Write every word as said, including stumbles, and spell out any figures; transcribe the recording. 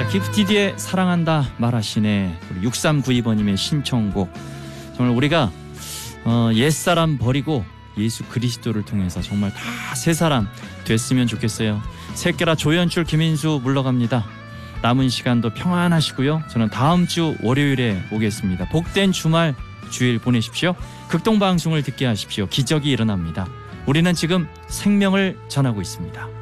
자, 기프티디의 사랑한다 말하시네. 우리 육삼구이 번님의 신청곡. 정말 우리가 어, 옛사람 버리고 예수 그리스도를 통해서 정말 다 새 사람 됐으면 좋겠어요. 새끼라 조연출 김인수 물러갑니다. 남은 시간도 평안하시고요. 저는 다음 주 월요일에 오겠습니다. 복된 주말 주일 보내십시오. 극동방송을 듣게 하십시오. 기적이 일어납니다. 우리는 지금 생명을 전하고 있습니다.